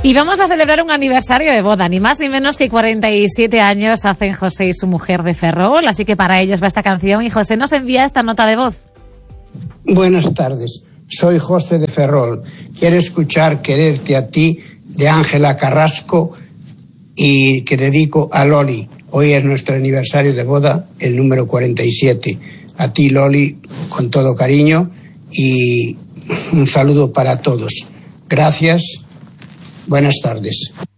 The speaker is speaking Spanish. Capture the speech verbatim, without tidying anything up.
Y vamos a celebrar un aniversario de boda, ni más ni menos que cuarenta y siete años hacen José y su mujer de Ferrol, así que para ellos va esta canción y José nos envía esta nota de voz. Buenas tardes, soy José de Ferrol. Quiero escuchar Quererte a ti de Ángela Carrasco y que dedico a Loli. Hoy es nuestro aniversario de boda, el número cuarenta y siete. A ti, Loli, con todo cariño y un saludo para todos. Gracias. Buenas tardes.